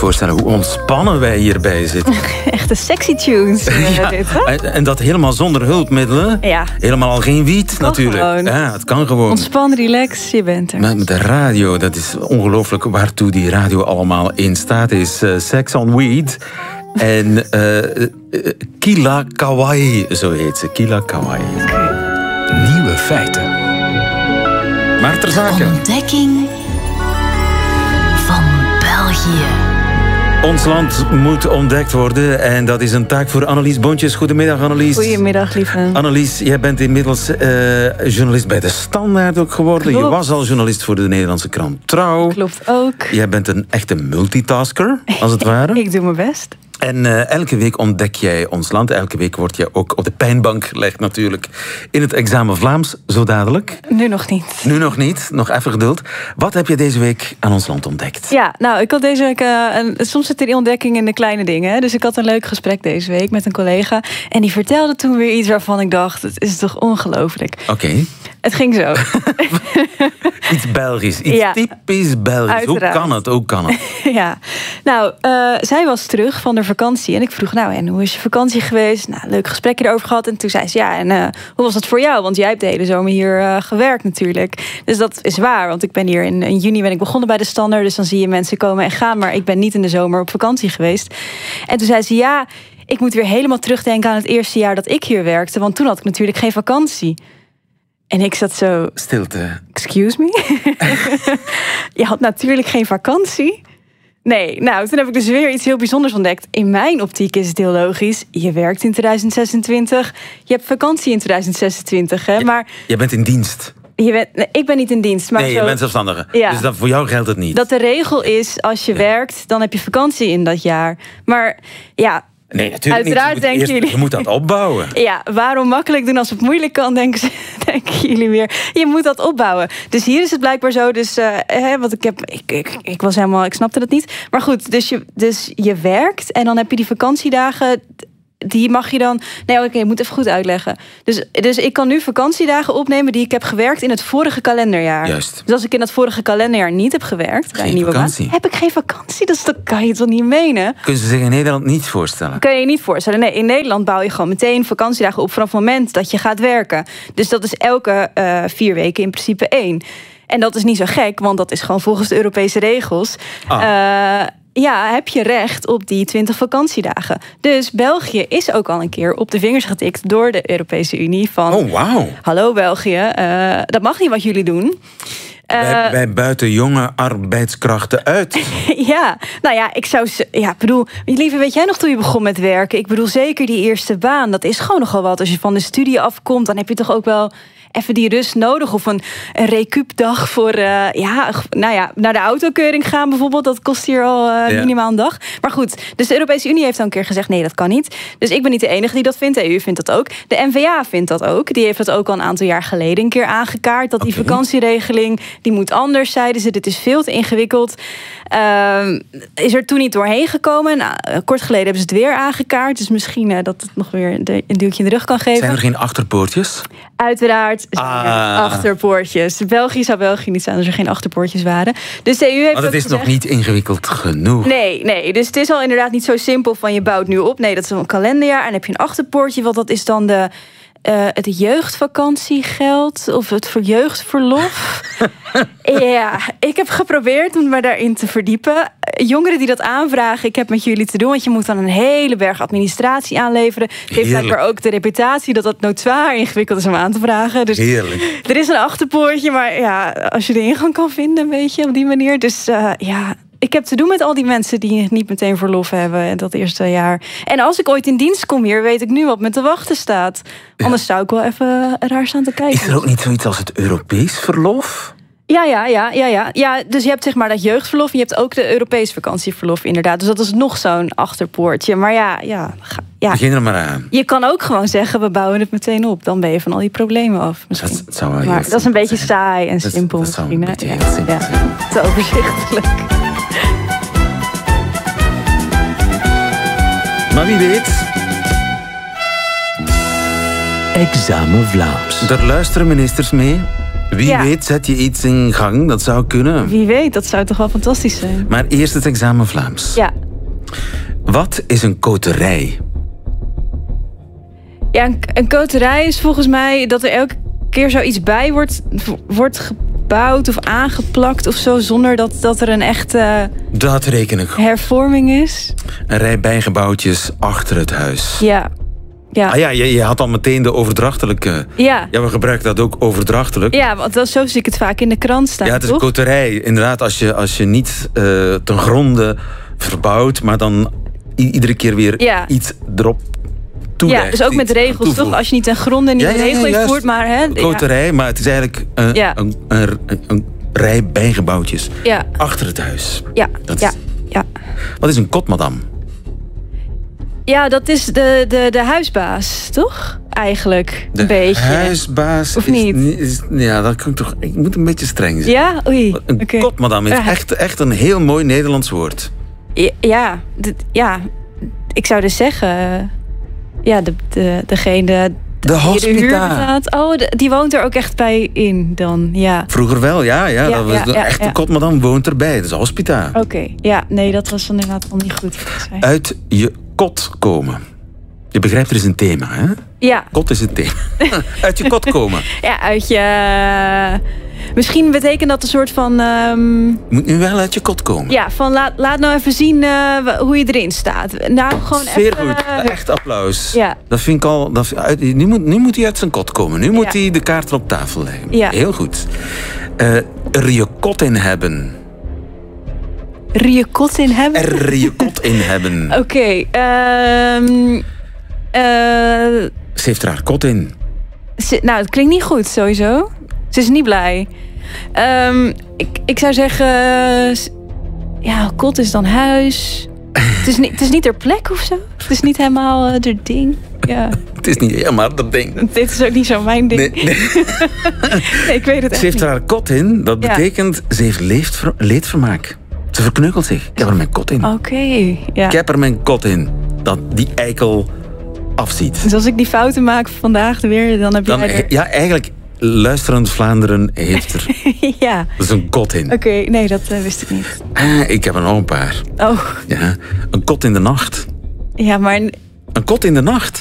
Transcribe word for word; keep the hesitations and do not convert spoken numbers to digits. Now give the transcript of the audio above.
voorstellen hoe ontspannen wij hierbij zitten. Echte sexy tunes. Ja, dit, hè? en dat helemaal zonder hulpmiddelen. Ja. Helemaal al geen wiet, natuurlijk. Gewoon. Ja, het kan gewoon. Ontspan, relax, je bent er. Met, met de radio, dat is ongelooflijk waartoe die radio allemaal in staat is. Uh, Sex on Weed. En uh, uh, Kila Kawaii, zo heet ze. Kila Kawaii. Nieuwe feiten. Maar ter zake. Ontdekking van België. Ons land moet ontdekt worden en dat is een taak voor Annelies Bontjes. Goedemiddag, Annelies. Goedemiddag, lieve. Annelies, jij bent inmiddels uh, journalist bij De Standaard ook geworden. Klopt. Je was al journalist voor de Nederlandse krant Trouw. Klopt ook. Jij bent een echte multitasker, als het ware. Ik doe mijn best. En uh, elke week ontdek jij ons land. Elke week word je ook op de pijnbank gelegd natuurlijk. In het examen Vlaams, zo dadelijk. Nu nog niet. Nu nog niet, nog even geduld. Wat heb je deze week aan ons land ontdekt? Ja, nou, ik had deze week... Uh, een, soms zit die ontdekking in de kleine dingen. Hè? Dus ik had een leuk gesprek deze week met een collega. En die vertelde toen weer iets waarvan ik dacht... het is toch ongelooflijk. Oké. Okay. Het ging zo. Iets Belgisch, iets ja, typisch Belgisch. Uiteraard. Hoe kan het, hoe kan het? Ja, nou, uh, zij was terug van de vakantie. En ik vroeg, nou, en hoe is je vakantie geweest? Nou, leuk gesprekje erover gehad. En toen zei ze, ja, en uh, hoe was dat voor jou? Want jij hebt de hele zomer hier uh, gewerkt natuurlijk. Dus dat is waar, want ik ben hier in, in juni ben ik begonnen bij De Standaard. Dus dan zie je mensen komen en gaan. Maar ik ben niet in de zomer op vakantie geweest. En toen zei ze, ja, ik moet weer helemaal terugdenken aan het eerste jaar dat ik hier werkte. Want toen had ik natuurlijk geen vakantie. En ik zat zo... Stilte. Excuse me? Je had natuurlijk geen vakantie. Nee, nou, toen heb ik dus weer iets heel bijzonders ontdekt. In mijn optiek is het heel logisch. Je werkt in twintig zesentwintig. Je hebt vakantie in twintig zesentwintig, hè? Maar... Je bent in dienst. Je bent, nee, ik ben niet in dienst. Maar nee, zo, je bent zelfstandige. Ja, dus dat, voor jou geldt het niet. Dat de regel is, als je ja. werkt, dan heb je vakantie in dat jaar. Maar ja... Nee, natuurlijk Uiteraard niet. denken eerst, jullie... Je moet dat opbouwen. Ja, waarom makkelijk doen als het moeilijk kan, denken, ze, denken jullie weer. Je moet dat opbouwen. Dus hier is het blijkbaar zo. Dus, uh, hè, want ik, heb, ik, ik, ik was helemaal, ik snapte dat niet. Maar goed, dus je, dus je werkt en dan heb je die vakantiedagen... Die mag je dan... Nee, oké, okay, ik moet even goed uitleggen. Dus, dus ik kan nu vakantiedagen opnemen die ik heb gewerkt in het vorige kalenderjaar. Juist. Dus als ik in dat vorige kalenderjaar niet heb gewerkt... Geen nieuwe vakantie. Baan, heb ik geen vakantie. Dus dat kan je toch niet menen? Kunnen ze zich in Nederland niet voorstellen? Kan je je niet voorstellen. Nee, in Nederland bouw je gewoon meteen vakantiedagen op... vanaf het moment dat je gaat werken. Dus dat is elke uh, vier weken in principe één. En dat is niet zo gek, want dat is gewoon volgens de Europese regels... Ah. Uh, Ja, heb je recht op die twintig vakantiedagen. Dus België is ook al een keer op de vingers getikt door de Europese Unie. Van, oh, wauw. Hallo België, uh, dat mag niet wat jullie doen. Uh, wij, wij buiten jonge arbeidskrachten uit. Ja, nou ja, ik zou... Ja, bedoel, lieve, weet jij nog toen je begon met werken? Ik bedoel, zeker die eerste baan, dat is gewoon nogal wat. Als je van de studie afkomt, dan heb je toch ook wel... even die rust nodig. Of een, een recuupdag voor, uh, ja, nou ja, naar de autokeuring gaan bijvoorbeeld. Dat kost hier al uh, ja. minimaal een dag. Maar goed, dus de Europese Unie heeft al een keer gezegd... nee, dat kan niet. Dus ik ben niet de enige die dat vindt. De E U vindt dat ook. De N V A vindt dat ook. Die heeft dat ook al een aantal jaar geleden een keer aangekaart. Dat die okay. vakantieregeling, die moet anders, zeiden ze. Dit is veel te ingewikkeld. Uh, is er toen niet doorheen gekomen. Nou, kort geleden hebben ze het weer aangekaart. Dus misschien uh, dat het nog weer een duwtje in de rug kan geven. Zijn er geen achterpoortjes? Uiteraard ah. achterpoortjes. België zou België niet zijn als er geen achterpoortjes waren. Dus de E U heeft Want het is gezegd, nog niet ingewikkeld genoeg. Nee, nee, dus het is al inderdaad niet zo simpel van je bouwt nu op. Nee, dat is een kalenderjaar en dan heb je een achterpoortje. Want dat is dan de... Uh, het jeugdvakantiegeld of het voor jeugdverlof. Ja, ik heb geprobeerd om me daarin te verdiepen. Jongeren die dat aanvragen, ik heb met jullie te doen... want je moet dan een hele berg administratie aanleveren. Het heeft blijkbaar ook de reputatie dat dat noodzaar ingewikkeld is om aan te vragen. Dus heerlijk. Er is een achterpoortje, maar ja, als je de ingang kan vinden, weet je, op die manier. Dus uh, ja... Ik heb te doen met al die mensen die niet meteen verlof hebben dat eerste jaar. En als ik ooit in dienst kom hier, weet ik nu wat me te wachten staat. Ja. Anders zou ik wel even raar staan te kijken. Is er ook niet zoiets als het Europees verlof? Ja, ja, ja, ja, ja. ja dus je hebt zeg maar dat jeugdverlof en je hebt ook de Europees vakantieverlof inderdaad. Dus dat is nog zo'n achterpoortje. Maar ja, ja, ja. Begin er maar aan. Je kan ook gewoon zeggen, we bouwen het meteen op. Dan ben je van al die problemen af. Misschien. Dat, zou wel maar dat is een beetje zijn. saai en dat, simpel. Dat zou een beetje ja, heel simpel ja. zijn. Te overzichtelijk. Maar wie weet... Examen Vlaams. Daar luisteren ministers mee. Wie Ja. weet zet je iets in gang, dat zou kunnen. Wie weet, dat zou toch wel fantastisch zijn. Maar eerst het examen Vlaams. Ja, Wat is een koterij? ja een, een koterij is volgens mij dat er elke keer zoiets bij wordt, wordt gebouwd of aangeplakt of zo, zonder dat, dat er een echte Dat reken ik. hervorming is. Een rij bijgebouwtjes achter het huis. Ja, ja, Ah ja, je, je had al meteen de overdrachtelijke. ja. Ja, we gebruiken dat ook overdrachtelijk. Ja, want dat, zo zie ik het vaak in de krant staan, Ja, het is een toch? koterij. Inderdaad, als je, als je niet uh, ten gronde verbouwt, maar dan i- iedere keer weer Ja. iets erop toelegt. Ja, dus ook met iets regels, toevoegt. toch? Als je niet ten gronde niet Ja, een ja, ja, regel heeft juist. gevoerd, maar... Hè, Koterij, maar het is eigenlijk een, Ja. een, een, een, een rij bijgebouwtjes Ja, achter het huis. ja, Dat ja, is- ja. Wat is een kot, madame? Ja, dat is de, de, de huisbaas, toch? Eigenlijk, De een beetje. huisbaas Of is niet? is- ja, dat kan ik toch. Ik moet een beetje streng zijn. Ja? Oei, Een oké. kot, madame, is Ja. echt, echt een heel mooi Nederlands woord. Ja, ja, dit- ja, ik zou dus zeggen... Ja, de, de, degene De die de huur hospita. betaalt... Oh, de- die woont er ook echt bij in dan, ja. Vroeger wel, ja. ja, Ja, dat was ja, de ja, echte ja. kot, madame woont erbij. Dat is hospita. Oké, ja, nee, dat was dan inderdaad al niet goed. wat ik zei. Uit je kot komen. Je begrijpt, er is een thema, hè? Ja, Kot is een thema. Uit je kot komen. ja, uit je... Misschien betekent dat een soort van... ehm, Je moet nu wel uit je kot komen. ja, van laat, laat nou even zien eh, w- hoe je erin staat. Nou, gewoon Zeer even... goed. eh, Echt applaus. Ja. Dat vind ik al... Dat, uit, nu, moet, nu moet hij uit zijn kot komen. Nu moet Ja. hij de kaarten op tafel leggen. Ja. Heel goed. Eh, er je kot in hebben. er je kot in hebben. Er je kot in hebben. Oké, ehm, eh, Ze heeft er haar kot in. ze- nou, het klinkt niet goed, sowieso. Ze is niet blij. Ehm, ik, ik zou zeggen... eh, s- Ja, kot is dan huis. het, is niet, het is niet ter plek of zo. Het is niet helemaal uh, haar ding. Ja, Het is niet helemaal dat ding. dit is ook niet zo mijn ding. Nee, nee. Nee, ik weet het echt Ze heeft niet. er haar kot in. Dat Ja. betekent, ze heeft leefver- leedvermaak. Ze verkneukelt zich. Ik heb er mijn kot in. Oké, ja. Ik heb er mijn kot in. Dat die eikel afziet. Dus als ik die fouten maak vandaag weer, dan heb Dan, jij er... ja, eigenlijk, luisterend Vlaanderen heeft er ja, dus een kot in. oké. Nee, dat eh, wist ik niet. Ah, ik heb er nog een paar. Oh, Ja. Een kot in de nacht. ja, maar Een kot in de nacht.